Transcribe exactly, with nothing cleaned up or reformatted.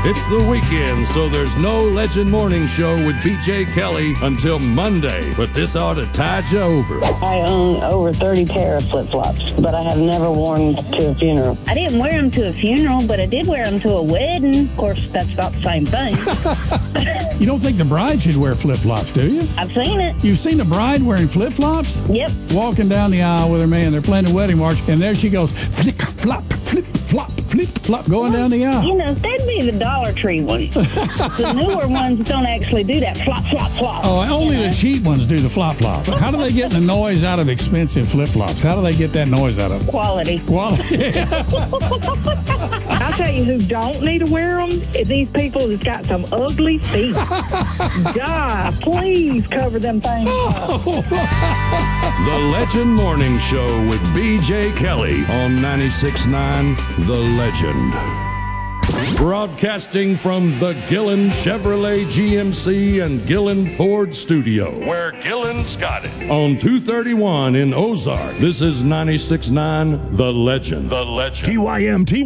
It's the weekend, so there's no Legend Morning Show with B J Kelly until Monday, but this ought to tide you over. I own over thirty pair of flip-flops, but I have never worn to a funeral. I didn't wear them to a funeral, but I did wear them to a wedding. Of course, that's not the same thing. You don't think the bride should wear flip-flops, do you? I've seen it. You've seen the bride wearing flip-flops? Yep. Walking down the aisle with her man, they're playing the wedding march, and there she goes, flip-flop, flip-flop, flip-flop, going down the aisle. You know, that'd be the Dollar Tree ones. The newer ones don't actually do that flop, flop, flop. Oh, only the cheap ones do the flop-flop. How do they get the noise out of expensive flip-flops? How do they get that noise out of them? Quality. Quality. I'll tell you who don't need to wear them is these people that's got some ugly feet. God, please cover them things up. The Legend Morning Show with B J Kelly on ninety-six point nine The Legend. Broadcasting from the Gillen Chevrolet G M C and Gillen Ford studio, where Gillen's got it, on two thirty-one in Ozark. This is ninety-six point nine The Legend. The Legend. T Y M T